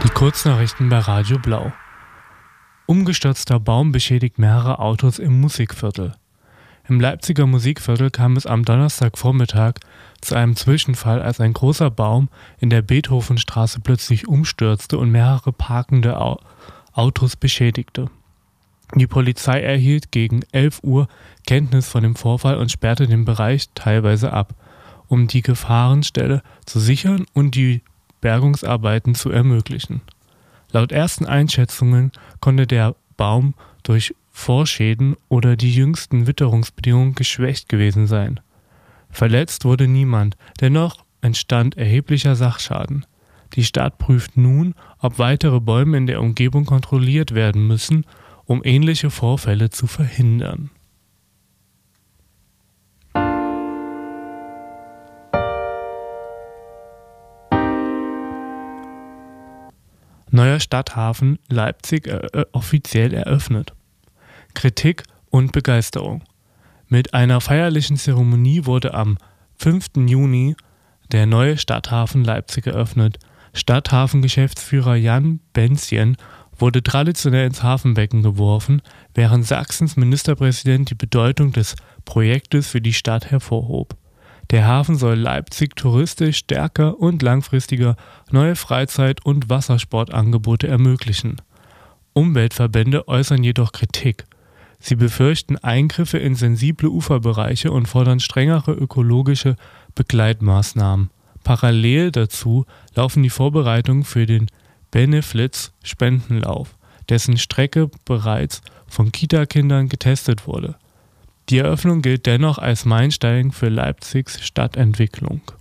Die Kurznachrichten bei Radio Blau. Umgestürzter Baum beschädigt mehrere Autos im Musikviertel. Im Leipziger Musikviertel kam es am Donnerstagvormittag zu einem Zwischenfall, als ein großer Baum in der Beethovenstraße plötzlich umstürzte und mehrere parkende Autos beschädigte. Die Polizei erhielt gegen 11 Uhr Kenntnis von dem Vorfall und sperrte den Bereich teilweise ab, um die Gefahrenstelle zu sichern und die Bergungsarbeiten zu ermöglichen. Laut ersten Einschätzungen konnte der Baum durch Vorschäden oder die jüngsten Witterungsbedingungen geschwächt gewesen sein. Verletzt wurde niemand, dennoch entstand erheblicher Sachschaden. Die Stadt prüft nun, ob weitere Bäume in der Umgebung kontrolliert werden müssen, um ähnliche Vorfälle zu verhindern. Neuer Stadthafen Leipzig offiziell eröffnet. Kritik und Begeisterung. Mit einer feierlichen Zeremonie wurde am 5. Juni der neue Stadthafen Leipzig eröffnet. Stadthafen-Geschäftsführer Jan Benzien wurde traditionell ins Hafenbecken geworfen, während Sachsens Ministerpräsident die Bedeutung des Projektes für die Stadt hervorhob. Der Hafen soll Leipzig touristisch stärker und langfristiger neue Freizeit- und Wassersportangebote ermöglichen. Umweltverbände äußern jedoch Kritik. Sie befürchten Eingriffe in sensible Uferbereiche und fordern strengere ökologische Begleitmaßnahmen. Parallel dazu laufen die Vorbereitungen für den Beneflitz-Spendenlauf, dessen Strecke bereits von Kita-Kindern getestet wurde. Die Eröffnung gilt dennoch als Meilenstein für Leipzigs Stadtentwicklung.